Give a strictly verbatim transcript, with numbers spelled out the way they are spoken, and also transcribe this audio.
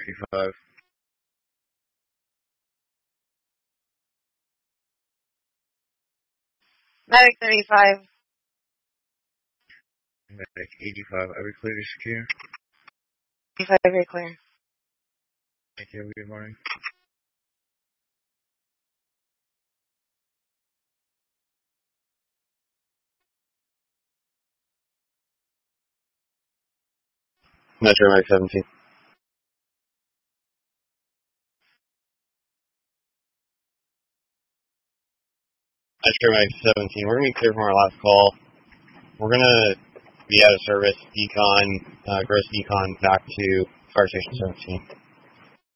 thirty-five. Medic thirty-five. Medic eighty-five. Every clear to secure. eighty-five, every clear. Thank you. Good morning. Metro Medic seventeen. Metro Medic seventeen. We're going to be clear from our last call. We're going to be out of service, decon, uh, gross decon back to Fire Station seventeen.